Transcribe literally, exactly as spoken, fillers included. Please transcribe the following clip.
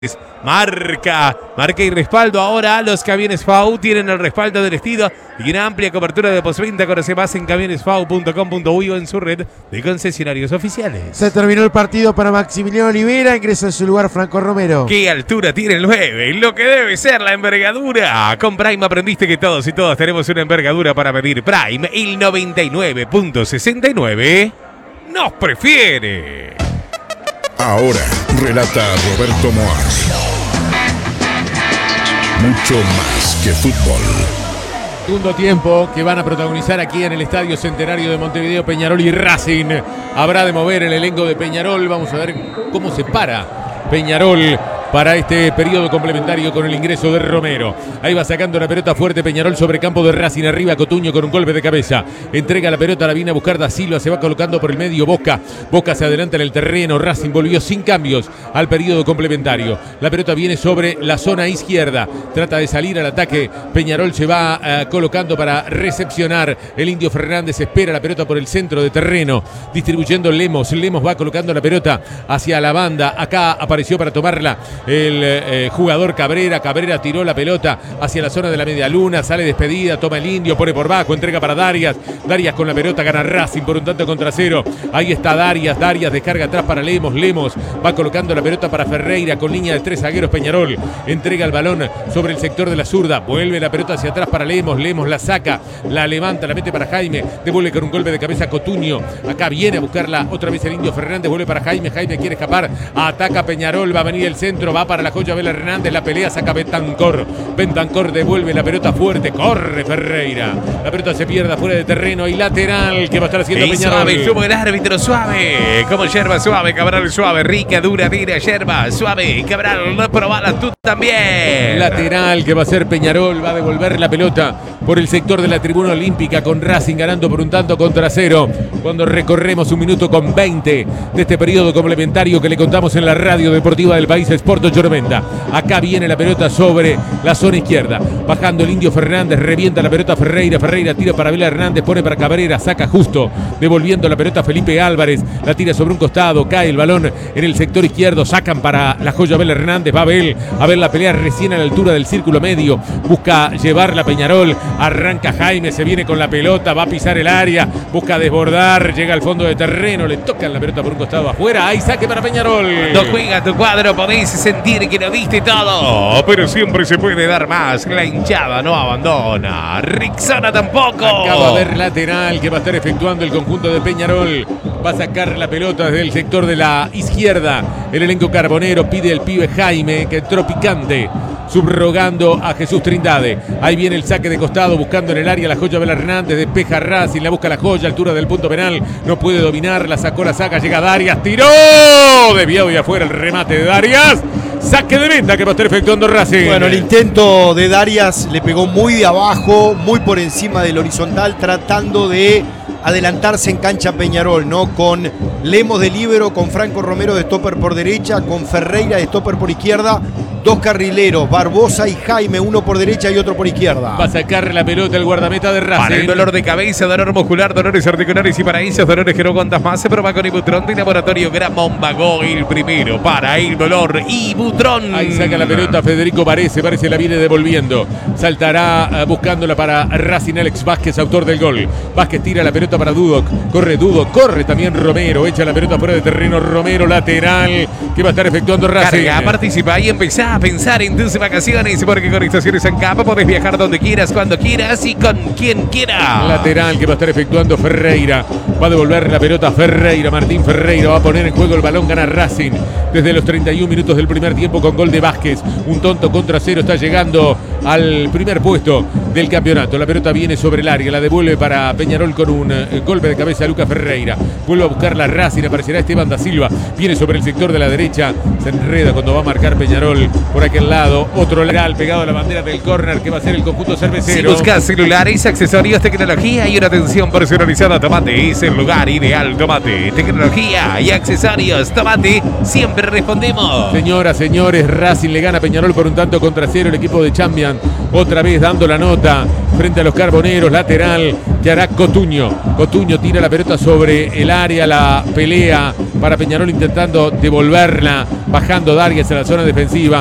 Marca, marca y respaldo. Ahora los camiones F A U tienen el respaldo del estilo y una amplia cobertura de postventa. Conoce más en camiones f a u punto com punto u y o en su red de concesionarios oficiales. Se terminó el partido para Maximiliano Olivera. Ingresa en su lugar Franco Romero. ¿Qué altura tiene el nueve? Lo que debe ser la envergadura. Con Prime aprendiste que todos y todas tenemos una envergadura para medir. Prime, el noventa y nueve punto sesenta y nueve nos prefiere. Ahora relata Roberto Moaz. Mucho más que fútbol. Segundo tiempo que van a protagonizar aquí en el Estadio Centenario de Montevideo, Peñarol y Racing. Habrá de mover el elenco de Peñarol. Vamos a ver cómo se para Peñarol para este periodo complementario con el ingreso de Romero. Ahí va sacando la pelota fuerte Peñarol sobre campo de Racing. Arriba Cotuño con un golpe de cabeza. Entrega la pelota, la viene a buscar Da Silva. Se va colocando por el medio Boca. Boca se adelanta en el terreno. Racing volvió sin cambios al periodo complementario. La pelota viene sobre la zona izquierda. Trata de salir al ataque. Peñarol se va uh, colocando para recepcionar. El Indio Fernández espera la pelota por el centro de terreno. Distribuyendo Lemos. Lemos va colocando la pelota hacia la banda. Acá apareció para tomarla el eh, jugador Cabrera. Cabrera tiró la pelota hacia la zona de la media luna, sale despedida, toma el Indio, pone por bajo, entrega para Darias. Darias con la pelota, gana Racing por un tanto contra cero. Ahí está Darias, Darias descarga atrás para Lemos. Lemos va colocando la pelota para Ferreira con línea de tres zagueros. Peñarol entrega el balón sobre el sector de la zurda, vuelve la pelota hacia atrás para Lemos. Lemos la saca, la levanta, la mete para Jaime, devuelve con un golpe de cabeza Cotuño. Acá viene a buscarla otra vez el Indio Fernández, vuelve para Jaime. Jaime quiere escapar, ataca Peñarol, va a venir el centro, va para la Joya Vela Hernández, la pelea, saca Bentancor. Bentancor devuelve la pelota fuerte, corre Ferreira. La pelota se pierde fuera de terreno y lateral que va a estar haciendo y Peñarol. Suave, subo el árbitro, suave. Como yerba suave, Cabral suave, rica, dura, dura, yerba suave. Cabral, no probala tú también. Lateral que va a ser Peñarol, va a devolver la pelota por el sector de la tribuna olímpica con Racing ganando por un tanto contra cero. Cuando recorremos un minuto con veinte de este periodo complementario que le contamos en la radio deportiva del país, Sport ocho noventa. Acá viene la pelota sobre la zona izquierda. Bajando el Indio Fernández, revienta la pelota Ferreira. Ferreira tira para Vela Hernández, pone para Cabrera, saca justo. Devolviendo la pelota Felipe Álvarez. La tira sobre un costado, cae el balón en el sector izquierdo. Sacan para la Joya Vela Hernández. Va Abel a ver la pelea recién a la altura del círculo medio. Busca llevarla Peñarol. Arranca Jaime, se viene con la pelota. Va a pisar el área. Busca desbordar. Llega al fondo de terreno. Le tocan la pelota por un costado afuera. Hay saque para Peñarol. No juega tu cuadro, podéis sentir que lo viste todo, pero siempre se puede dar más. La hinchada no abandona. Rixona tampoco. Acaba de ver lateral que va a estar efectuando el conjunto de Peñarol. Va a sacar la pelota desde el sector de la izquierda. El elenco carbonero pide el pibe Jaime, que entró picante, subrogando a Jesús Trindade. Ahí viene el saque de costado, buscando en el área la Joya Vela Hernández, despeja Racing, la busca la Joya, altura del punto penal, no puede dominar, la sacó, la saca, llega Darias, tiró, desviado y afuera el remate de Darias. Saque de venta que va a estar efectuando Racing. Bueno, el intento de Darias le pegó muy de abajo, muy por encima del horizontal, tratando de adelantarse en cancha Peñarol, ¿no? Con Lemos de líbero, con Franco Romero de stopper por derecha, con Ferreira de stopper por izquierda, dos carrileros, Barbosa y Jaime, uno por derecha y otro por izquierda. Va a sacar la pelota el guardameta de Racing. Para el dolor de cabeza, dolor muscular, dolores articulares y paraísos, dolores que no contas más, se prueba con Ibutron de Laboratorio Gramón Bagó, el primero para el dolor, Ibutron. Ahí saca la pelota Federico Varese, parece la viene devolviendo. Saltará uh, buscándola para Racing Alex Vázquez, autor del gol. Vázquez tira la pelota para Dudok, corre Dudok, corre también Romero, echa la pelota fuera de terreno, Romero lateral que va a estar efectuando Racing. Carga, participa y empezá a pensar en tus vacaciones, porque con Estaciones San Capa podés viajar donde quieras, cuando quieras y con quien quiera. Lateral que va a estar efectuando Ferreira, va a devolver la pelota Ferreira, Martín Ferreira va a poner en juego el balón, gana Racing desde los treinta y un minutos del primer tiempo con gol de Vázquez. Un tonto contra cero, está llegando al primer puesto del campeonato. La pelota viene sobre el área, la devuelve para Peñarol con un eh, golpe de cabeza a Lucas Ferreira. Vuelve a buscar la Racing, aparecerá Esteban Da Silva, viene sobre el sector de la derecha, se enreda cuando va a marcar Peñarol por aquel lado, otro lateral pegado a la bandera del córner que va a ser el conjunto cervecero. Si buscas celulares, accesorios, tecnología y una atención personalizada, Tomate es el lugar ideal. Tomate, tecnología y accesorios, Tomate, siempre respondemos. Señoras, señores, Racing le gana a Peñarol por un tanto contra cero, el equipo de Champions otra vez dando la nota frente a los carboneros, lateral que hará Cotuño. Cotuño tira la pelota sobre el área, la pelea para Peñarol intentando devolverla, bajando Darias en la zona defensiva.